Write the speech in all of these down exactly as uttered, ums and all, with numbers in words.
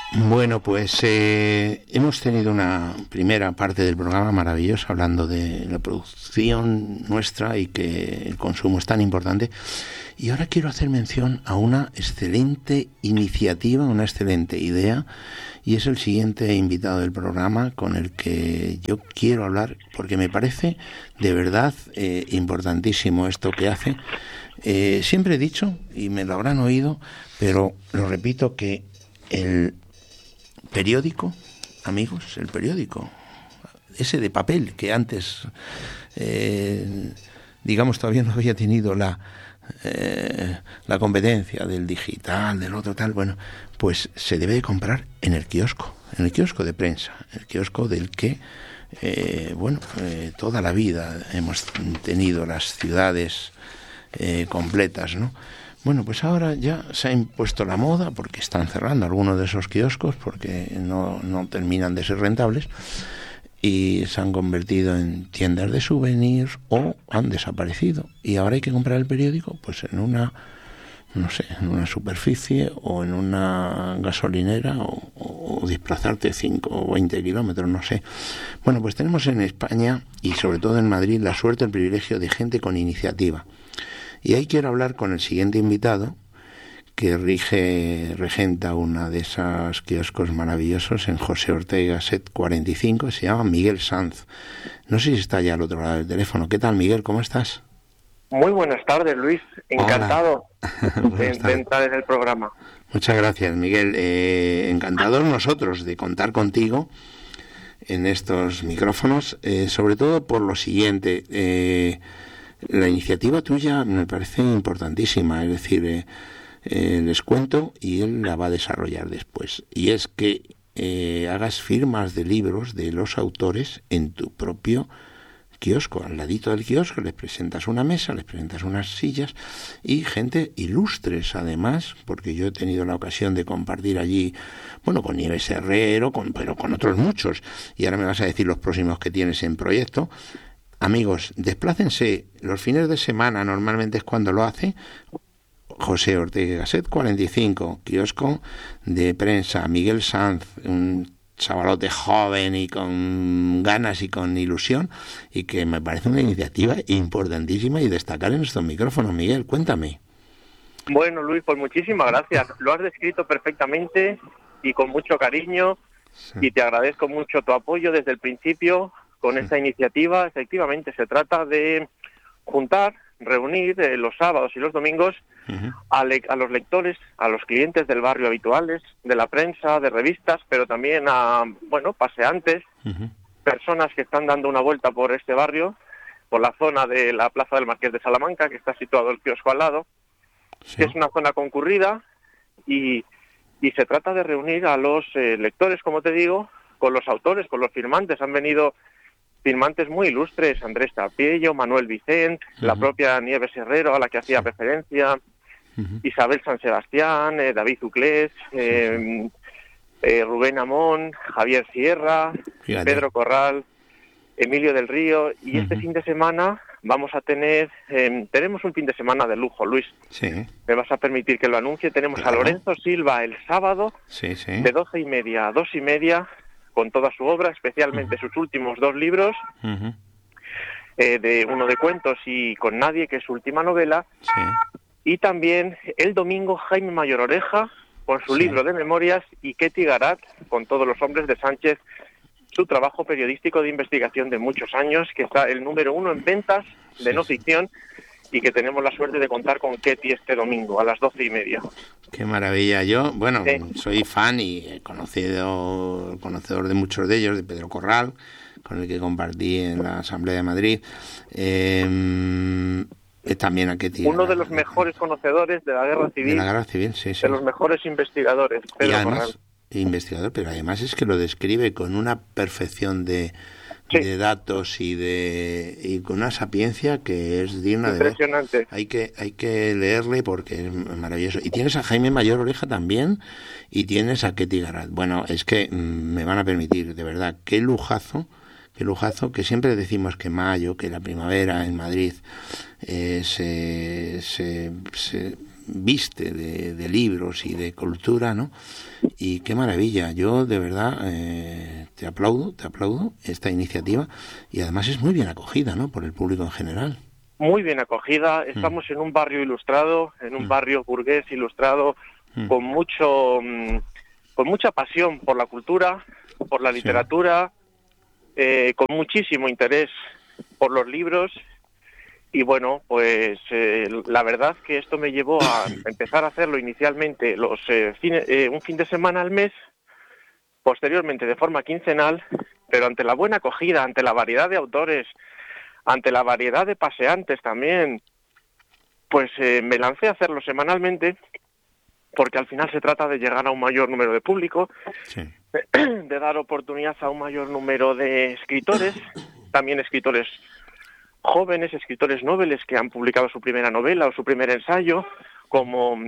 Bueno, pues eh, hemos tenido una primera parte del programa maravillosa hablando de la producción nuestra y que el consumo es tan importante. Y ahora quiero hacer mención a una excelente iniciativa, una excelente idea, y es el siguiente invitado del programa con el que yo quiero hablar, porque me parece de verdad eh, importantísimo esto que hace. Eh, siempre he dicho, y me lo habrán oído, pero lo repito, que el periódico, amigos, el periódico, ese de papel que antes, eh, digamos, todavía no había tenido la eh, la competencia del digital, del otro tal, bueno, pues se debe de comprar en el kiosco, en el kiosco de prensa, el kiosco del que, eh, bueno, eh, toda la vida hemos tenido las ciudades eh, completas, ¿no? Bueno, pues ahora ya se ha impuesto la moda porque están cerrando algunos de esos kioscos porque no, no terminan de ser rentables y se han convertido en tiendas de souvenirs o han desaparecido. Y ahora hay que comprar el periódico pues en una, no sé, en una superficie o en una gasolinera o, o desplazarte cinco o veinte kilómetros, no sé. Bueno, pues tenemos en España y sobre todo en Madrid la suerte, el privilegio de gente con iniciativa. Y ahí quiero hablar con el siguiente invitado, que rige, regenta una de esas kioscos maravillosos en José Ortega Set cuarenta y cinco, se llama Miguel Sanz. No sé si está ya al otro lado del teléfono. ¿Qué tal, Miguel? ¿Cómo estás? Muy buenas tardes, Luis. Encantado de, de entrar en el programa. Muchas gracias, Miguel. Eh, encantados nosotros de contar contigo en estos micrófonos, eh, sobre todo por lo siguiente. Eh, la iniciativa tuya me parece importantísima, es decir, eh, eh, les cuento y él la va a desarrollar después. Y es que eh, hagas firmas de libros de los autores en tu propio kiosco. Al ladito del kiosco les presentas una mesa, les presentas unas sillas y gente ilustres además, porque yo he tenido la ocasión de compartir allí, bueno, con Nieves Herrero, con, pero con otros muchos. Y ahora me vas a decir los próximos que tienes en proyecto. Amigos, desplácense los fines de semana, normalmente es cuando lo hace, José Ortega Set cuarenta y cinco, kiosco de prensa, Miguel Sanz, un chavalote joven y con ganas y con ilusión, y que me parece una iniciativa importantísima y destacar en estos micrófonos. Miguel, cuéntame. Bueno, Luis, pues muchísimas gracias. Lo has descrito perfectamente y con mucho cariño, sí. Y te agradezco mucho tu apoyo desde el principio con sí. Esta iniciativa. Efectivamente, se trata de juntar, reunir eh, los sábados y los domingos uh-huh. a, le- a los lectores, a los clientes del barrio habituales, de la prensa, de revistas, pero también a, bueno, paseantes, uh-huh. personas que están dando una vuelta por este barrio, por la zona de la Plaza del Marqués de Salamanca, que está situado el kiosco al lado, sí. que es una zona concurrida, y, y se trata de reunir a los eh, lectores, como te digo, con los autores, con los firmantes. Han venido firmantes muy ilustres, Andrés Tapiello, Manuel Vicent, uh-huh. la propia Nieves Herrero, a la que hacía sí. referencia, uh-huh. Isabel San Sebastián, eh, David Uclés, eh, sí, sí. Eh, Rubén Amón, Javier Sierra, Fíjate. Pedro Corral, Emilio del Río, y uh-huh. este fin de semana vamos a tener, eh, tenemos un fin de semana de lujo, Luis. Sí. Me vas a permitir que lo anuncie. Tenemos claro. a Lorenzo Silva el sábado, sí, sí. de doce y media a dos y media, con toda su obra, especialmente uh-huh. sus últimos dos libros, uh-huh. eh, de uno de cuentos y Con nadie, que es su última novela, sí. y también el domingo Jaime Mayor Oreja, con su sí. libro de memorias, y Ketty Garat, con Todos los hombres de Sánchez, su trabajo periodístico de investigación de muchos años, que está el número uno en ventas de sí, no ficción, y que tenemos la suerte de contar con Ketty este domingo a las doce y media. Qué maravilla. Yo, bueno, sí. soy fan y he conocido, conocedor de muchos de ellos, de Pedro Corral, con el que compartí en la Asamblea de Madrid. Eh, también a Ketty. Uno de los mejores conocedores de la Guerra Civil. De la Guerra Civil, sí, sí. De los mejores investigadores, Pedro y además, Corral. Investigador, pero además es que lo describe con una perfección de... Sí. de datos y de y con una sapiencia que es digna de ver. Impresionante. Hay que hay que leerle porque es maravilloso. Y tienes a Jaime Mayor Oreja también y tienes a Ketty Garat. Bueno, es que mmm, me van a permitir, de verdad, qué lujazo, qué lujazo, que siempre decimos que mayo, que la primavera en Madrid eh, se, se, se viste de, de libros y de cultura, ¿no? Y qué maravilla. Yo de verdad eh, te aplaudo, te aplaudo esta iniciativa, y además es muy bien acogida, ¿no? Por el público en general. Muy bien acogida. Estamos mm. en un barrio ilustrado, en un mm. barrio burgués ilustrado, mm. con mucho, con mucha pasión por la cultura, por la literatura, sí. eh, con muchísimo interés por los libros. Y bueno, pues eh, la verdad que esto me llevó a empezar a hacerlo inicialmente los eh, fine, eh, un fin de semana al mes, posteriormente de forma quincenal, pero ante la buena acogida, ante la variedad de autores, ante la variedad de paseantes también, pues eh, me lancé a hacerlo semanalmente, porque al final se trata de llegar a un mayor número de público, sí. de dar oportunidad a un mayor número de escritores, también escritores jóvenes, escritores noveles que han publicado su primera novela o su primer ensayo, como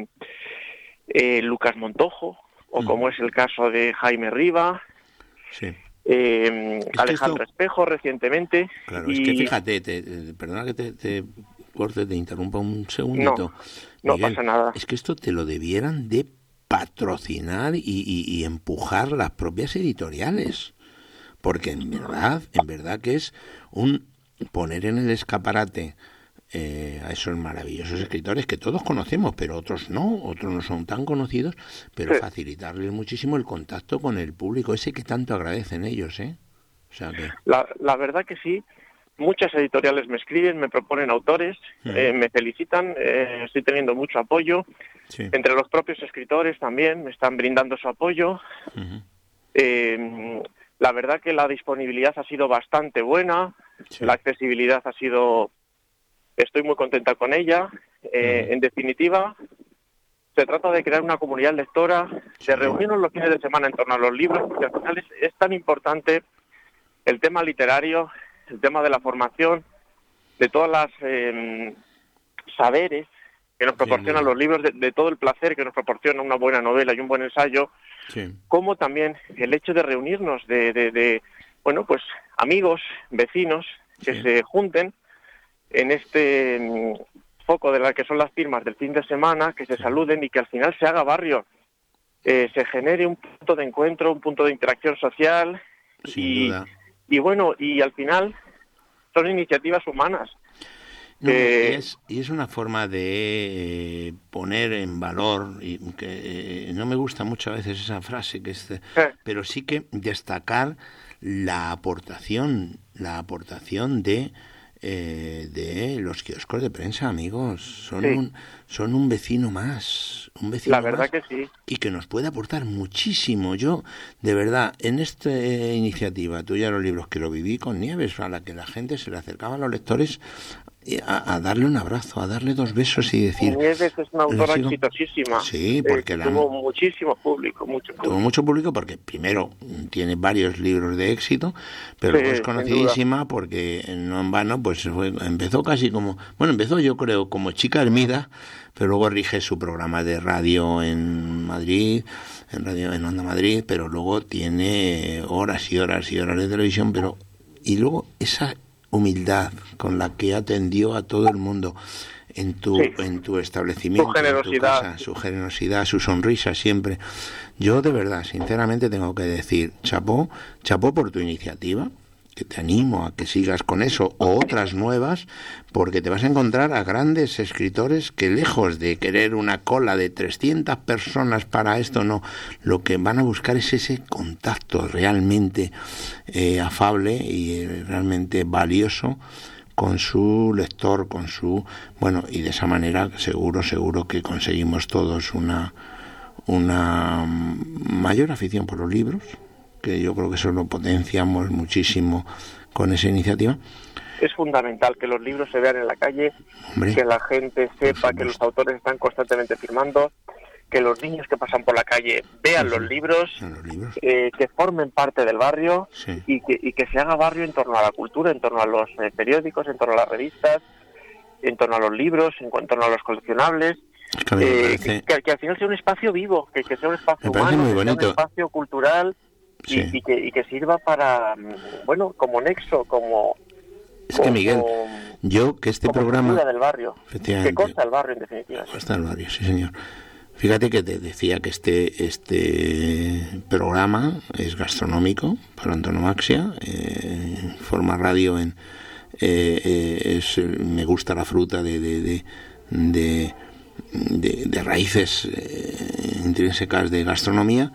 eh, Lucas Montojo, o como mm. es el caso de Jaime Riva, sí. eh, Alejandro esto... Espejo recientemente. Claro, y... es que fíjate, te, te, perdona que te, te corte, te interrumpa un segundito. No, Miguel, no pasa nada. Es que esto te lo debieran de patrocinar y, y, y empujar las propias editoriales, porque en verdad, en verdad que es un poner en el escaparate eh, a esos maravillosos escritores que todos conocemos, pero otros no, otros no son tan conocidos, pero sí. facilitarles muchísimo el contacto con el público, ese que tanto agradecen ellos, ¿eh? O sea que... la, la verdad que sí, muchas editoriales me escriben, me proponen autores, uh-huh. eh, me felicitan, eh, estoy teniendo mucho apoyo, sí. entre los propios escritores también me están brindando su apoyo. Uh-huh. eh, la verdad que la disponibilidad ha sido bastante buena, sí. la accesibilidad ha sido, estoy muy contenta con ella. Eh, uh-huh. En definitiva, se trata de crear una comunidad lectora, de reunirnos los fines de semana en torno a los libros, porque al final es, es tan importante el tema literario, el tema de la formación, de todas las eh, saberes que nos proporcionan sí, los libros, de, de todo el placer que nos proporciona una buena novela y un buen ensayo, sí. como también el hecho de reunirnos, de, de, de bueno, pues amigos, vecinos, que sí. se junten en este um, foco de la que son las firmas del fin de semana, que se sí. saluden y que al final se haga barrio, eh, se genere un punto de encuentro, un punto de interacción social. Sin y, duda. y bueno, y al final son iniciativas humanas. No, eh, y, es, y es una forma de eh, poner en valor, y que eh, no me gusta mucho a veces esa frase, que es, eh. pero sí que destacar la aportación, la aportación de eh, de los kioscos de prensa, amigos. Son, sí. un, son un vecino más, un vecino La verdad más, que sí. Y que nos puede aportar muchísimo. Yo, de verdad, en esta eh, iniciativa tuya de los libros, que lo viví con Nieves, a la que la gente se le acercaba a los lectores A, a darle un abrazo, a darle dos besos y decir... Nieves es una autora sigo... exitosísima. Sí, porque eh, la... tuvo muchísimo público, mucho público. Tuvo mucho público porque, primero, tiene varios libros de éxito, pero sí, luego es conocidísima porque, no en vano, pues fue, empezó casi como... Bueno, empezó yo creo como chica Hermida, pero luego rige su programa de radio en Madrid, en radio en Onda Madrid, pero luego tiene horas y horas y horas de televisión, pero... Y luego esa... humildad con la que atendió a todo el mundo en tu sí. en tu establecimiento, su generosidad, en tu casa, su generosidad, su sonrisa siempre. Yo de verdad, sinceramente tengo que decir, chapó, chapó por tu iniciativa, que te animo a que sigas con eso o otras nuevas, porque te vas a encontrar a grandes escritores que, lejos de querer una cola de trescientas personas para esto, no, lo que van a buscar es ese contacto realmente eh, afable y eh, realmente valioso con su lector, con su... Bueno, y de esa manera seguro, seguro que conseguimos todos una, una mayor afición por los libros, que yo creo que eso lo potenciamos muchísimo con esa iniciativa. Es fundamental que los libros se vean en la calle, Hombre, que la gente sepa que los autores están constantemente firmando, que los niños que pasan por la calle vean sí, los libros, los libros. Eh, que formen parte del barrio sí. y, que, y que se haga barrio en torno a la cultura, en torno a los eh, periódicos, en torno a las revistas, en torno a los libros, en torno a los coleccionables. Es que, eh, parece... que, que al final sea un espacio vivo, que, que sea un espacio me humano, muy que bonito. sea un espacio cultural. Sí. Y, y, que, y que sirva para, bueno, como nexo, como... Es que, Miguel, Yo, que este Como programa... cultura del barrio, efectivamente, que consta el barrio, en definitiva. Consta el barrio, sí, señor. Fíjate que te decía que este este programa es gastronómico, por antonomaxia, eh, forma radio en... Eh, eh, es Me gusta la fruta de... de, de, de De, de raíces eh, intrínsecas de gastronomía,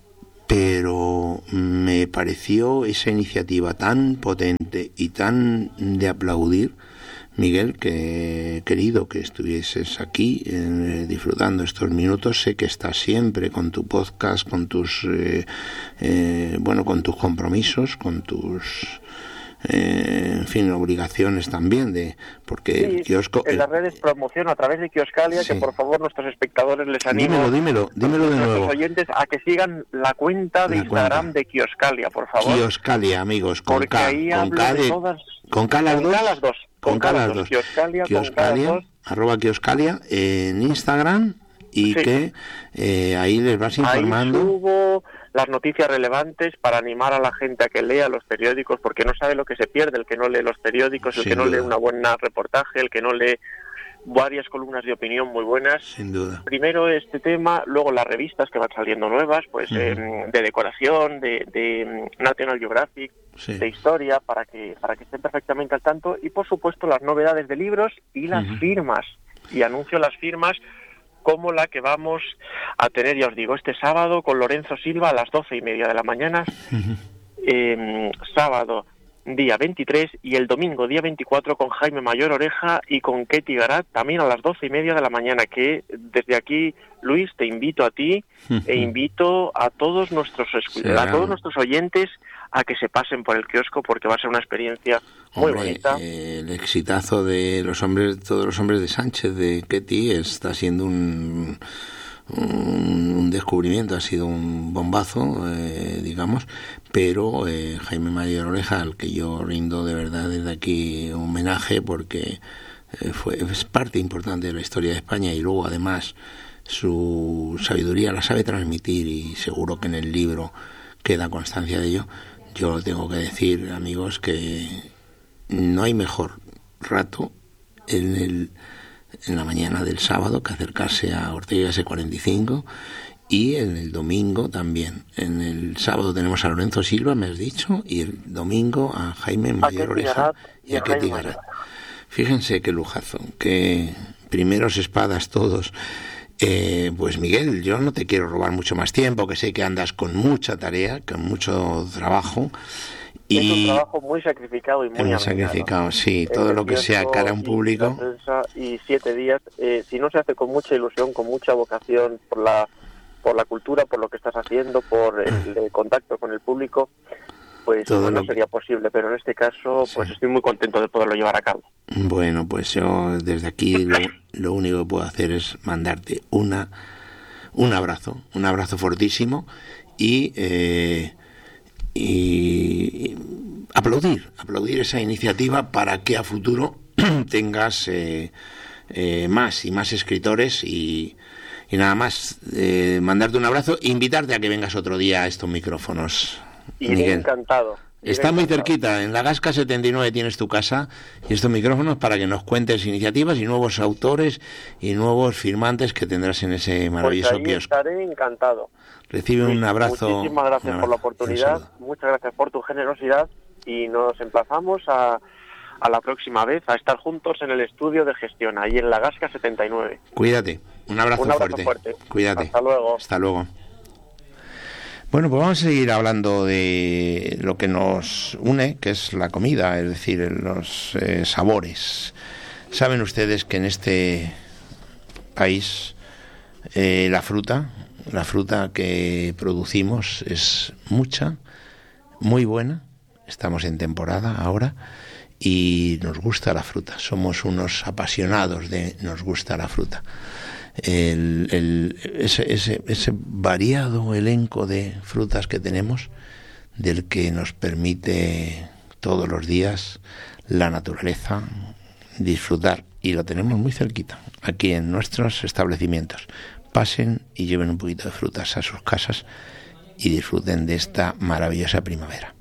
pero me pareció esa iniciativa tan potente y tan de aplaudir, Miguel, que he querido que estuvieses aquí eh, disfrutando estos minutos. Sé que estás siempre con tu podcast, con tus eh, eh, bueno, con tus compromisos, con tus Eh, en fin, obligaciones también, de porque sí, el kiosco... En el, las redes promociono a través de Kioscalia, sí. Que por favor nuestros espectadores les animo... Dímelo, dímelo, dímelo de nuevo. Nuestros oyentes a que sigan la cuenta de la Instagram cuenta. de Kioscalia, por favor. Kioscalia, amigos, con Porque K, ahí con K de... todas... Con K las dos. Las dos. Con, con K las dos. dos. Kioscalia, Kioscalia, con K dos. arroba Kioscalia, en Instagram, y sí. que eh, ahí les vas informando. Ahí subo las noticias relevantes para animar a la gente a que lea los periódicos, porque no sabe lo que se pierde el que no lee los periódicos, el Sin que no duda. lee una buena reportaje, el que no lee varias columnas de opinión muy buenas. Sin duda. Primero este tema, luego las revistas que van saliendo nuevas, pues uh-huh. eh, de decoración, de, de National Geographic, sí. de historia, para que para que estén perfectamente al tanto, y por supuesto las novedades de libros y las uh-huh. firmas. Y anuncio las firmas como la que vamos a tener, ya os digo, este sábado con Lorenzo Silva a las doce y media de la mañana, uh-huh. eh, sábado día veintitrés, y el domingo día veinticuatro con Jaime Mayor Oreja y con Ketty Garat también a las doce y media de la mañana, que desde aquí, Luis, te invito a ti uh-huh. e invito a todos nuestros a todos nuestros oyentes a que se pasen por el kiosco, porque va a ser una experiencia muy Hombre, bonita. Eh, el exitazo de los hombres, todos los hombres de Sánchez, de Ketty, está siendo un, un, un descubrimiento, ha sido un bombazo, eh, digamos, pero eh, Jaime Mayor Oreja, al que yo rindo de verdad desde aquí un homenaje, porque eh, fue es parte importante de la historia de España, y luego además su sabiduría la sabe transmitir, y seguro que en el libro queda constancia de ello. Yo tengo que decir, amigos, que no hay mejor rato en el en la mañana del sábado que acercarse a Ortega ese cuarenta y cinco, y en el domingo también. En el sábado tenemos a Lorenzo Silva, me has dicho, y el domingo a Jaime Mayor Oreja y a Ketty Garat. Fíjense qué lujazo, qué primeros espadas todos. Eh, pues Miguel, yo no te quiero robar mucho más tiempo, que sé que andas con mucha tarea, con mucho trabajo. Y es un trabajo muy sacrificado y muy, muy sacrificado, sí, todo lo que sea cara a un público. Y siete días, eh, si no se hace con mucha ilusión, con mucha vocación por la por la cultura, por lo que estás haciendo, por el, el contacto con el público, pues todo no sería posible, pero en este caso pues sí. estoy muy contento de poderlo llevar a cabo. Bueno, pues yo desde aquí lo, lo único que puedo hacer es mandarte una un abrazo, un abrazo fortísimo, y eh, y aplaudir, aplaudir esa iniciativa para que a futuro tengas eh, eh, más y más escritores, y, y nada más, eh, mandarte un abrazo e invitarte a que vengas otro día a estos micrófonos. Iré Miguel. Encantado. Iré Está encantado. Muy cerquita, en la Gasca setenta y nueve tienes tu casa y estos micrófonos para que nos cuentes iniciativas y nuevos autores y nuevos firmantes que tendrás en ese maravilloso pues ahí kiosco. Estaré encantado. Recibe un abrazo. Muchísimas gracias un por la oportunidad, muchas gracias por tu generosidad, y nos emplazamos a, a la próxima vez a estar juntos en el estudio de gestión, ahí en la Gasca setenta y nueve. Cuídate, un abrazo, un abrazo fuerte. fuerte. Cuídate. Hasta luego. Hasta luego. Bueno, pues vamos a seguir hablando de lo que nos une, que es la comida, es decir, los eh, sabores. Saben ustedes que en este país eh, la fruta, la fruta que producimos es mucha, muy buena. Estamos en temporada ahora y nos gusta la fruta. Somos unos apasionados de nos gusta la fruta. El, el, ese, ese, ese variado elenco de frutas que tenemos, del que nos permite todos los días la naturaleza disfrutar, y lo tenemos muy cerquita, aquí en nuestros establecimientos. Pasen y lleven un poquito de frutas a sus casas y disfruten de esta maravillosa primavera.